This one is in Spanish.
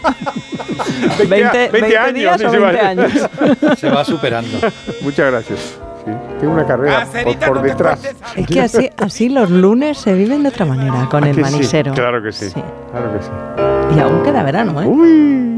20 años, días o 20 años. Se va superando. Muchas gracias. Sí, tengo una carrera por detrás. Es que así los lunes se viven de otra manera, con el manisero. Sí, claro que sí. Claro que sí. Y aún queda verano, ¿eh? Uy.